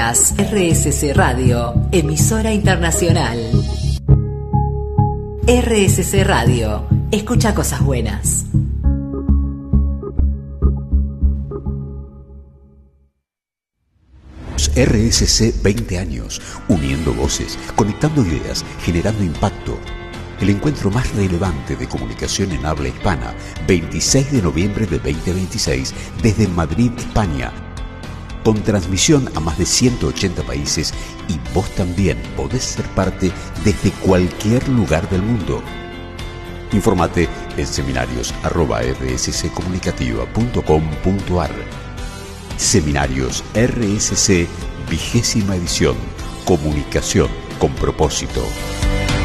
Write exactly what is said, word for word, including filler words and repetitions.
buenas. R S C Radio, emisora internacional. R S C Radio, escucha cosas buenas. R S C veinte años, uniendo voces, conectando ideas, generando impacto. El encuentro más relevante de comunicación en habla hispana, veintiséis de noviembre de veinte veintiséis, desde Madrid, España. Con transmisión a más de ciento ochenta países, y vos también podés ser parte desde cualquier lugar del mundo. Infórmate en seminarios arroba r s c comunicativa punto com punto a r. Seminarios R S C, vigésima edición. Comunicación con propósito.